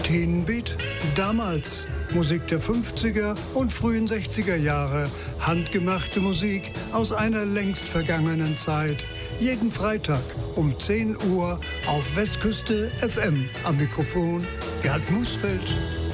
Teenbeat damals. Musik der 50er und frühen 60er Jahre. Handgemachte Musik aus einer längst vergangenen Zeit. Jeden Freitag um 10 Uhr auf Westküste FM. Am Mikrofon Gerd Musfeld.